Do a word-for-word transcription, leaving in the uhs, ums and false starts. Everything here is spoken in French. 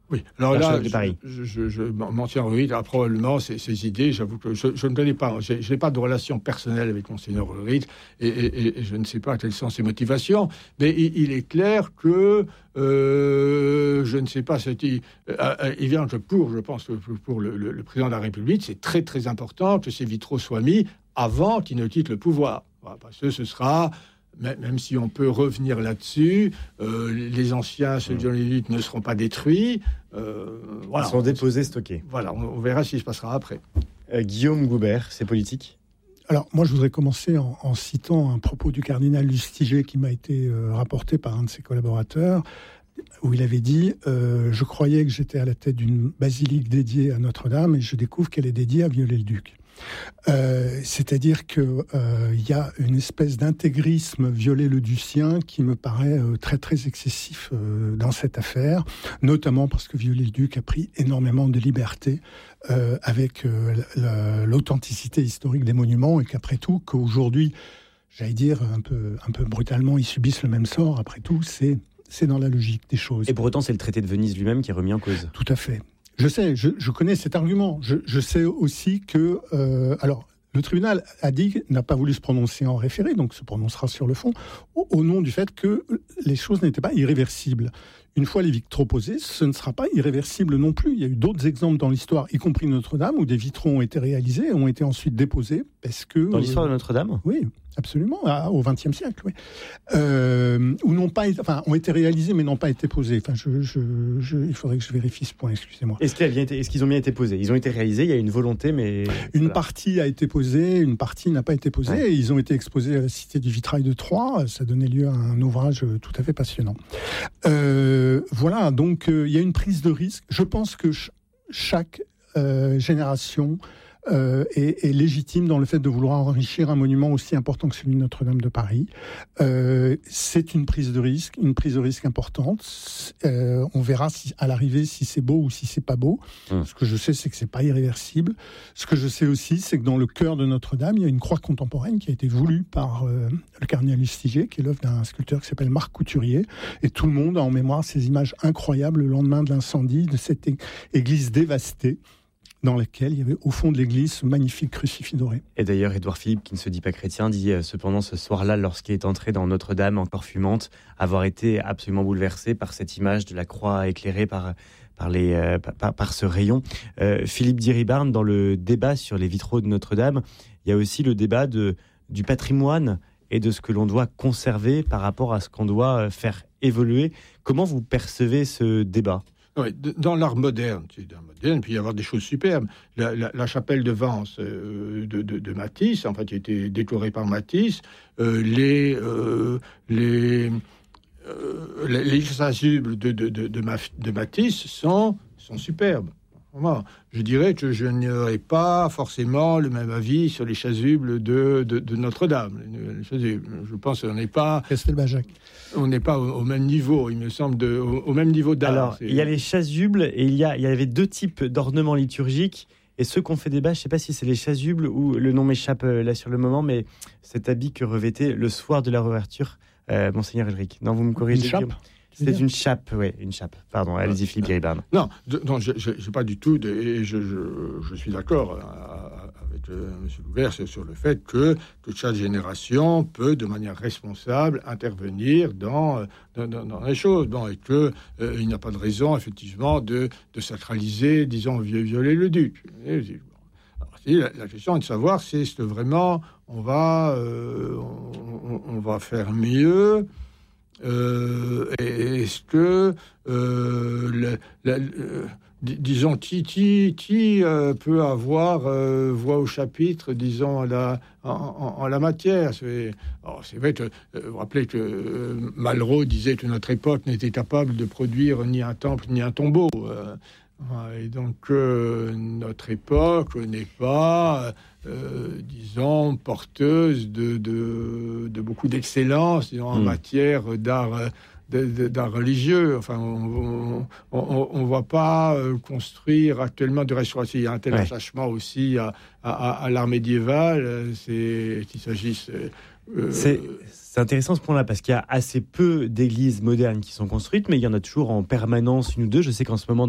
Oui, alors là, de Paris. je, je, je m'en tiens Ulrich. Ah, probablement, ces, ces idées, j'avoue que je, je ne connais pas. Je n'ai pas de relation personnelle avec Monseigneur Ulrich et, et, et je ne sais pas quelles sont ses motivations. Mais il, il est clair que, euh, je ne sais pas, c'est, il, euh, il vient que pour, je pense, que pour le, le, le président de la République, c'est très très important que ces vitraux soient mis avant qu'il ne quitte le pouvoir. Voilà, parce que ce sera... Même si on peut revenir là-dessus, euh, les anciens, ceux de l'élite, ne seront pas détruits. Euh, voilà, Ils sont déposés, stockés. Voilà, on, on verra ce qui se passera après. Euh, Guillaume Goubert, c'est politique ? Alors, moi, je voudrais commencer en, en citant un propos du cardinal Lustiger qui m'a été euh, rapporté par un de ses collaborateurs, où il avait dit euh, « Je croyais que j'étais à la tête d'une basilique dédiée à Notre-Dame et je découvre qu'elle est dédiée à Viollet-le-Duc. » Euh, c'est-à-dire qu'il euh, y a une espèce d'intégrisme Viollet-le-Ducien qui me paraît euh, très très excessif euh, dans cette affaire, notamment parce que Viollet-le-Duc a pris énormément de liberté euh, avec euh, la, l'authenticité historique des monuments et qu'après tout, qu'aujourd'hui, j'allais dire un peu, un peu brutalement, ils subissent le même sort, après tout, c'est, c'est dans la logique des choses. Et pour autant, c'est le traité de Venise lui-même qui est remis en cause. Tout à fait. Je sais, je, je connais cet argument. Je, je sais aussi que... Euh, alors, le tribunal a dit, n'a pas voulu se prononcer en référé, donc se prononcera sur le fond, au, au nom du fait que les choses n'étaient pas irréversibles. Une fois les vitraux posés, ce ne sera pas irréversible non plus. Il y a eu d'autres exemples dans l'histoire, y compris Notre-Dame, où des vitraux ont été réalisés et ont été ensuite déposés parce que... Dans l'histoire euh, de Notre-Dame ? Oui, absolument, à, au vingtième siècle, oui. Euh, ou n'ont pas été, enfin, ont été réalisés mais n'ont pas été posés. Enfin, je, je, je, il faudrait que je vérifie ce point, excusez-moi. Est-ce, qu'il a bien été, est-ce qu'ils ont bien été posés ? Ils ont été réalisés, il y a une volonté, mais... Une voilà. partie a été posée, une partie n'a pas été posée. Ouais. Et ils ont été exposés à la Cité du Vitrail de Troyes. Ça donnait lieu à un ouvrage tout à fait passionnant. Euh, voilà, donc il euh, y a une prise de risque. Je pense que ch- chaque euh, génération... Euh, est, est légitime dans le fait de vouloir enrichir un monument aussi important que celui de Notre-Dame de Paris. Euh, c'est une prise de risque, une prise de risque importante. Euh, on verra si, à l'arrivée si c'est beau ou si c'est pas beau. Mmh. Ce que je sais, c'est que c'est pas irréversible. Ce que je sais aussi, c'est que dans le cœur de Notre-Dame, il y a une croix contemporaine qui a été voulue par euh, le cardinal Lustiger, qui est l'œuvre d'un sculpteur qui s'appelle Marc Couturier. Et tout le monde a en mémoire ces images incroyables le lendemain de l'incendie de cette é- église dévastée, dans laquelle il y avait au fond de l'église ce magnifique crucifix doré. Et d'ailleurs, Édouard Philippe, qui ne se dit pas chrétien, dit euh, cependant ce soir-là, lorsqu'il est entré dans Notre-Dame, encore fumante, avoir été absolument bouleversé par cette image de la croix éclairée par, par, les, euh, par, par ce rayon. Euh, Philippe Diribarne, dans le débat sur les vitraux de Notre-Dame, il y a aussi le débat de, du patrimoine et de ce que l'on doit conserver par rapport à ce qu'on doit faire évoluer. Comment vous percevez ce débat ? Oui, dans l'art moderne, dans moderne, puis il y avoir des choses superbes. La, la, la chapelle de Vence euh, de, de, de Matisse, en fait, qui a été décorée par Matisse. Euh, les euh, les euh, les, les chasubles de, de, de, de, de Matisse sont sont superbes. Moi, je dirais que je n'aurais pas forcément le même avis sur les chasubles de, de, de Notre-Dame. Les chasubles, je pense qu'on n'est pas... Castelbajac. On n'est pas au, au même niveau, il me semble, de, au, au même niveau d'art. Alors, c'est... il y a les chasubles et il y, a, il y avait deux types d'ornements liturgiques. Et ceux qu'on fait débat, je ne sais pas si c'est les chasubles ou le nom m'échappe là sur le moment, mais cet habit que revêtait le soir de la réouverture, euh, Monseigneur Ulrich. Non, vous me corrigez. Une chape. C'est une chape, oui, une chape. Pardon, allez-y, Philippe Diribarne. Non, de, non, je n'ai pas du tout, de, et je, je, je suis d'accord avec euh, M. Goubert sur le fait que toute chaque génération peut, de manière responsable, intervenir dans, dans, dans, dans les choses. Bon, et qu'il euh, n'y a pas de raison, effectivement, de, de sacraliser, disons, Viollet-le-Duc. La, la question est de savoir si est-ce que vraiment on va, euh, on, on va faire mieux. Euh, est-ce que euh, la, la, euh, disons qui, qui, qui euh, peut avoir euh, voix au chapitre, disons, la, en, en, en la matière. C'est, alors, c'est vrai que euh, vous vous rappelez que euh, Malraux disait que notre époque n'était capable de produire ni un temple ni un tombeau. Euh, et donc euh, notre époque n'est pas euh, disons porteuse de, de, de beaucoup d'excellence, disons, en mmh. matière d'art, de, de, d'art religieux. Enfin, on ne va pas euh, construire actuellement de restauration. Il y a un tel ouais. attachement aussi à, à, à l'art médiéval, c'est qu'il s'agisse Euh, c'est, c'est intéressant ce point-là parce qu'il y a assez peu d'églises modernes qui sont construites, mais il y en a toujours en permanence une ou deux. Je sais qu'en ce moment